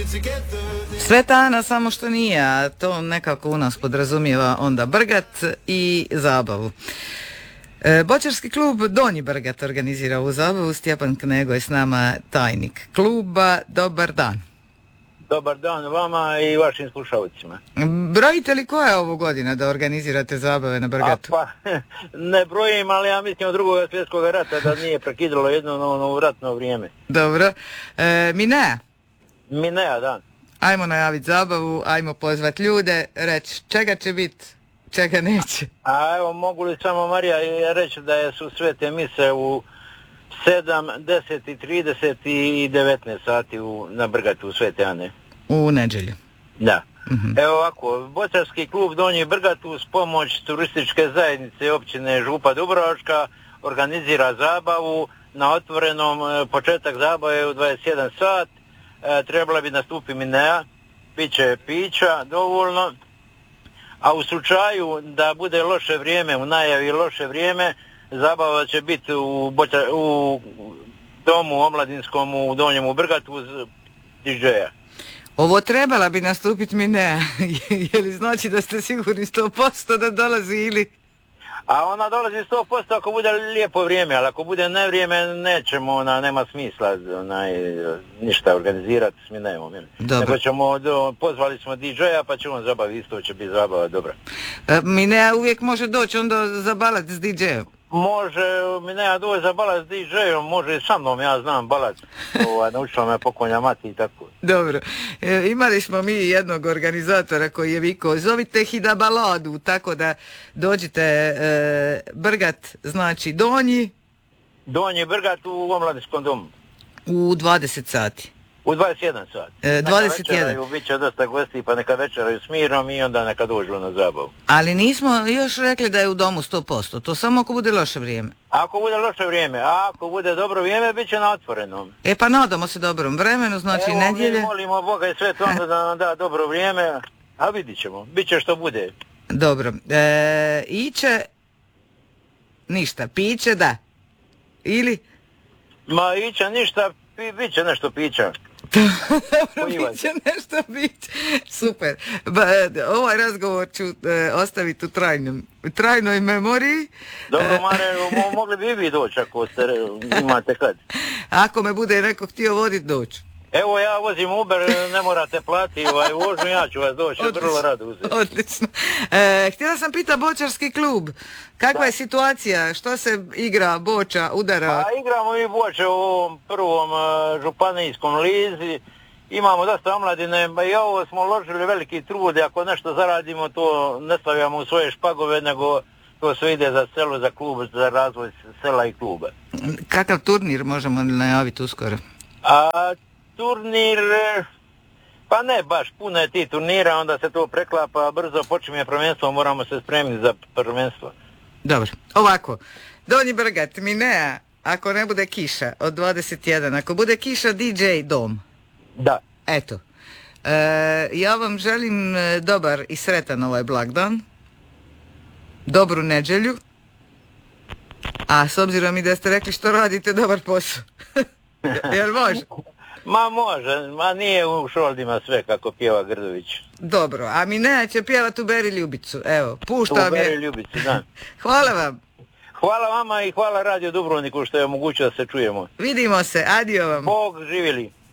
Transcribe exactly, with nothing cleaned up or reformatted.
Sveta Ana samo što nije, a to nekako u nas podrazumijeva onda Brgat i zabavu. E, Boćarski klub Donji Brgat organizira ovu zabavu. Stjepan Knego je s nama, tajnik kluba. Dobar dan. Dobar dan vama i vašim slušalcima. Brojite li koja je ovo godina da organizirate zabave na Brgatu? A pa, ne brojim, ali ja mislim od drugog svjetskog rata da nije prekidalo jedno ono ratno vrijeme. Dobro. E, Minea? Minea, da. Ajmo najaviti zabavu, ajmo pozvati ljude, reći čega će biti, čega neće. A evo, mogu li samo Marija reći da je su svete mise u sedam, deset i trideset i devetnaest sati u, na Brgatu u Svete Ane. U nedjelju. Da. Mm-hmm. Evo ovako, Boćarski klub Donji Brgat uz pomoć turističke zajednice općine Župa Dubrovačka organizira zabavu na otvorenom. Početak zabave u dvadeset jedan sat. E, trebala bi nastupiti Minea, bit će pića dovoljno, a u slučaju da bude loše vrijeme, u najavi loše vrijeme, zabava će biti u, Boća, u domu omladinskom u Donjemu Brgatu uz di džeja. Ovo trebala bi nastupiti Minea, je li znači da ste sigurni sto posto da dolazi ili... A ona dolazi sto posto ako bude lijepo vrijeme, ali ako bude nevrijeme nećemo, ona nema smisla onaj, ništa organizirati s Mineom. Nego ćemo, do, pozvali smo di džeja pa ćemo zabaviti, isto će biti zabava dobra. E, Minea uvijek može doći onda zabalati s di džejom. Može, Minea doći za balat s di džejom, može i sa mnom, ja znam balat, ovaj, naučila me pokonja mati i tako. Dobro, e, imali smo mi jednog organizatora koji je vikao, zovite ih i da baladu, tako da dođite, e, Brgat znači Donji. Donji Brgat u omladinskom domu. U dvadeset sati. U dvadeset jedan sat. E, dvadeset jedan. Neka bit će dosta gosti pa neka večeraju s mirom i onda neka dođu na zabavu. Ali nismo još rekli da je u domu sto posto, to samo ako bude loše vrijeme. Ako bude loše vrijeme, a ako bude dobro vrijeme, bit će na otvorenom. E pa nadamo se dobrom vremenu, znači evo, nedjelje. Mi molimo Boga i sve to onda da nam da dobro vrijeme, a vidit ćemo, bit će što bude. Dobro, e, iće, ništa, piće da, ili? Ma iće ništa, pi, bit će nešto pića. Dobro, bit će nešto bit. Super. Ba, ovaj razgovor ću e, ostaviti u trajnom, trajnoj memoriji. Dobro, Mare, mo, mogli bi vi doći ako ste, imate kad. Ako me bude neko htio voditi, doći. Evo ja vozim Uber, ne morate platiti ovaj vožnju, ja ću vas doći, vrlo rado uzeti. Odlično. E, htjela sam pitati Boćarski klub, kakva da. je situacija, što se igra, boča, udara? Pa igramo i boče u ovom prvom uh, županijskom lizi, imamo dosta omladine, i ovo smo uložili veliki trud, ako nešto zaradimo to ne stavljamo u svoje špagove, nego to sve ide za selo, za klub, za razvoj sela i kluba. Kakav turnir možemo najaviti uskoro? A turnir, pa ne baš, puno je ti turnira, onda se to preklapa, brzo počinje prvenstvo, moramo se spremiti za prvenstvo. Dobro, ovako, Donji Brgat, Minea, ako ne bude kiša od dvadeset jedan, ako bude kiša di džej dom. Da. Eto, e, ja vam želim dobar i sretan ovaj blagdan, dobru nedjelju, a s obzirom i da ste rekli što radite, dobar posao. Jel može? Ma može, ma nije u šoldima sve kako pjeva Grdović. Dobro, a Minea će pjevati u Beri Ljubicu, evo, puštam je. U Beri Ljubicu, da. Hvala vam. Hvala vama i hvala Radio Dubrovniku što je omogućio da se čujemo. Vidimo se, adio vam. Bog živjeli.